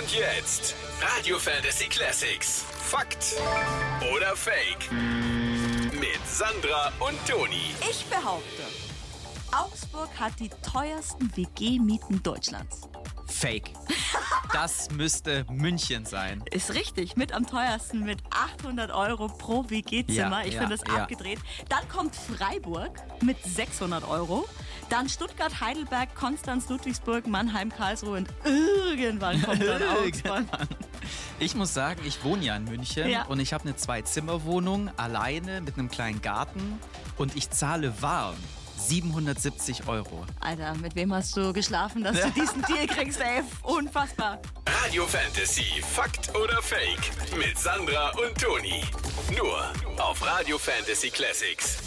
Und jetzt Radio Fantasy Classics. Fakt oder Fake? Mit Sandra und Toni. Ich behaupte, Augsburg hat die teuersten WG-Mieten Deutschlands. Fake. Das müsste München sein. Ist richtig, mit am teuersten mit 800 € pro WG-Zimmer. Ich finde das abgedreht. Dann kommt Freiburg mit 600 €. Dann Stuttgart, Heidelberg, Konstanz, Ludwigsburg, Mannheim, Karlsruhe und irgendwann kommt dann Augsburg. Ich muss sagen, ich wohne ja in München und ich habe eine 2-Zimmer-Wohnung alleine mit einem kleinen Garten und ich zahle warm 770 €. Alter, mit wem hast du geschlafen, dass du diesen Deal kriegst, ey? Unfassbar. Radio Fantasy. Fakt oder Fake? Mit Sandra und Toni. Nur auf Radio Fantasy Classics.